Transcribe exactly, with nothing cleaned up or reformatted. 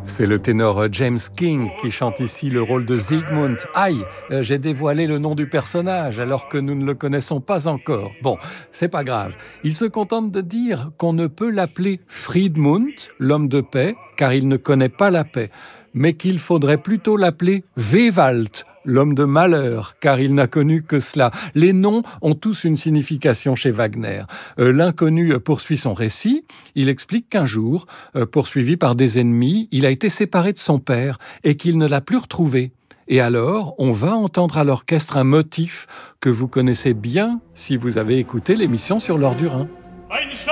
C'est le ténor James King qui chante ici le rôle de Siegmund. Aïe, euh, j'ai dévoilé le nom du personnage alors que nous ne le connaissons pas encore. Bon, c'est pas grave. Il se contente de dire qu'on ne peut l'appeler Friedmund, l'homme de paix, car il ne connaît pas la paix, mais qu'il faudrait plutôt l'appeler Wewald, l'homme de malheur, car il n'a connu que cela. Les noms ont tous une signification chez Wagner. Euh, l'inconnu poursuit son récit. Il explique qu'un jour, euh, poursuivi par des ennemis, il a été séparé de son père et qu'il ne l'a plus retrouvé. Et alors, on va entendre à l'orchestre un motif que vous connaissez bien si vous avez écouté l'émission sur l'Or du Rhin.